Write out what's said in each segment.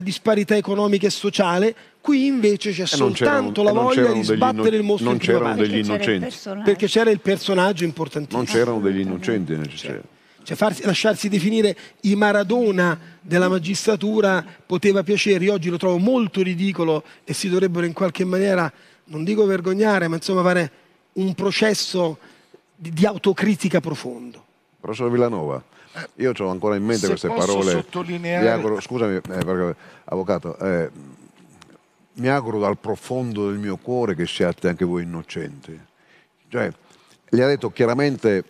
disparità economica e sociale. Qui invece c'è soltanto la voglia di sbattere il mostro. Non c'erano degli innocenti. Perché c'era il personaggio importantissimo. Non c'erano degli innocenti necessari. Cioè lasciarsi definire i Maradona della magistratura poteva piacere. Io oggi lo trovo molto ridicolo e si dovrebbero in qualche maniera, non dico vergognare, ma insomma fare un processo di autocritica profondo. Professor Villanova, io ho ancora in mente queste parole. Sottolineare... Mi auguro, scusami, perché, avvocato, mi auguro dal profondo del mio cuore che siate anche voi innocenti. Cioè, gli ha detto chiaramente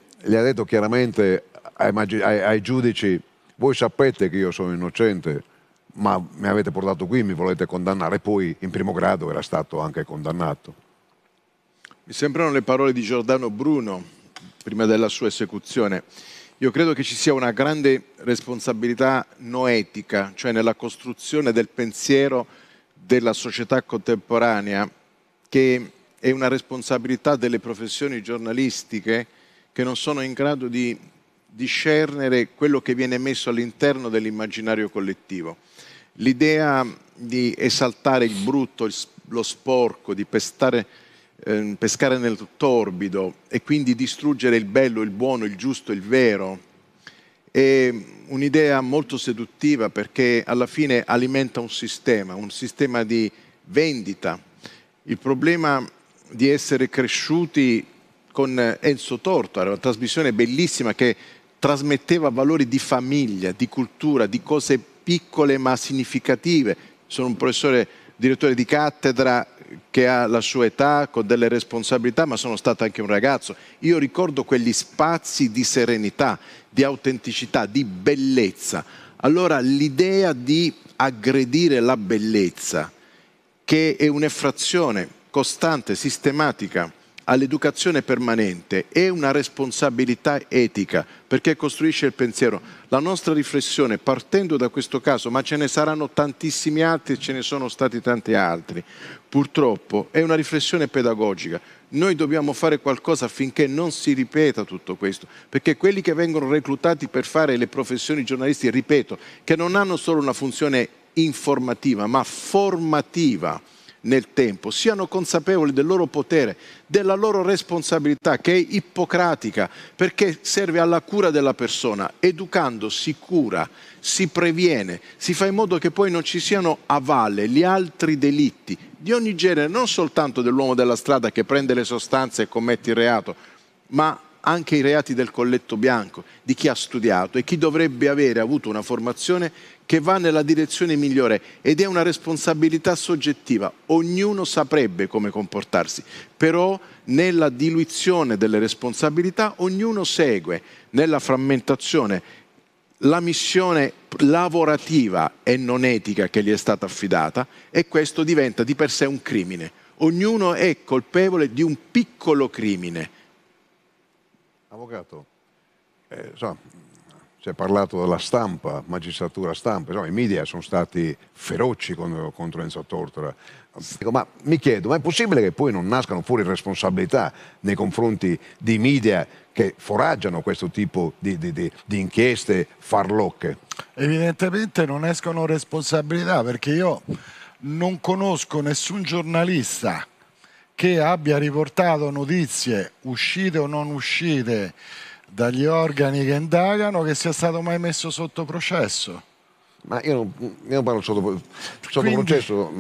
ai giudici: voi sapete che io sono innocente, ma mi avete portato qui, mi volete condannare. Poi in primo grado era stato anche condannato. Mi sembrano le parole di Giordano Bruno prima della sua esecuzione. Io credo che ci sia una grande responsabilità noetica, cioè nella costruzione del pensiero della società contemporanea, che è una responsabilità delle professioni giornalistiche che non sono in grado di discernere quello che viene messo all'interno dell'immaginario collettivo. L'idea di esaltare il brutto, lo sporco, di pescare nel torbido e quindi distruggere il bello, il buono, il giusto, il vero, è un'idea molto seduttiva, perché alla fine alimenta un sistema di vendita. Il problema di essere cresciuti con Enzo Tortora, una trasmissione bellissima che trasmetteva valori di famiglia, di cultura, di cose piccole ma significative. Sono un professore, direttore di cattedra, che ha la sua età, con delle responsabilità, ma sono stato anche un ragazzo. Io ricordo quegli spazi di serenità, di autenticità, di bellezza. Allora l'idea di aggredire la bellezza, che è un'effrazione costante, sistematica, all'educazione permanente, è una responsabilità etica, perché costruisce il pensiero. La nostra riflessione, partendo da questo caso, ma ce ne saranno tantissimi altri, ce ne sono stati tanti altri, purtroppo è una riflessione pedagogica. Noi dobbiamo fare qualcosa affinché non si ripeta tutto questo, perché quelli che vengono reclutati per fare le professioni giornalistiche, ripeto, che non hanno solo una funzione informativa, ma formativa nel tempo, siano consapevoli del loro potere, della loro responsabilità, che è ippocratica, perché serve alla cura della persona. Educando si cura, si previene, si fa in modo che poi non ci siano a valle gli altri delitti di ogni genere, non soltanto dell'uomo della strada che prende le sostanze e commette il reato, ma anche i reati del colletto bianco, di chi ha studiato e chi dovrebbe avere avuto una formazione che va nella direzione migliore, ed è una responsabilità soggettiva. Ognuno saprebbe come comportarsi, però nella diluizione delle responsabilità ognuno segue nella frammentazione la missione lavorativa e non etica che gli è stata affidata, e questo diventa di per sé un crimine. Ognuno è colpevole di un piccolo crimine. Avvocato, si è parlato della stampa, magistratura, stampa, insomma, i media sono stati feroci contro Enzo Tortora. Ma mi chiedo, ma è possibile che poi non nascano fuori responsabilità nei confronti di media che foraggiano questo tipo di inchieste farlocche? Evidentemente non escono responsabilità, perché io non conosco nessun giornalista che abbia riportato notizie uscite o non uscite dagli organi che indagano che sia stato mai messo sotto processo. Ma io non parlo sotto processo.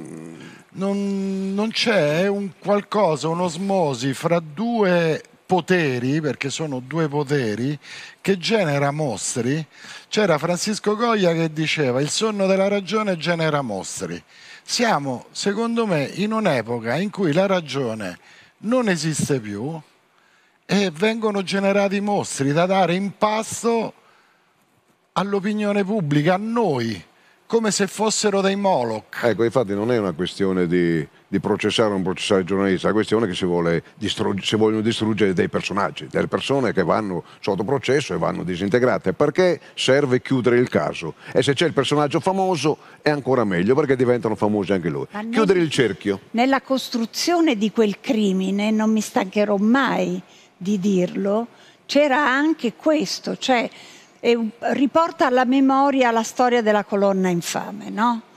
Non c'è un qualcosa, un'osmosi fra due poteri, perché sono due poteri, che genera mostri. C'era Francisco Goya che diceva: il sonno della ragione genera mostri. Siamo, secondo me, in un'epoca in cui la ragione non esiste più e vengono generati mostri da dare in pasto all'opinione pubblica, a noi, come se fossero dei Moloch. Ecco, infatti non è una questione di processare o non processare il giornalista, è una questione che si vogliono distruggere dei personaggi, delle persone che vanno sotto processo e vanno disintegrate, perché serve chiudere il caso. E se c'è il personaggio famoso è ancora meglio, perché diventano famosi anche loro. Chiudere il cerchio. Nella costruzione di quel crimine, non mi stancherò mai di dirlo, c'era anche questo, cioè riporta alla memoria la storia della colonna infame, no?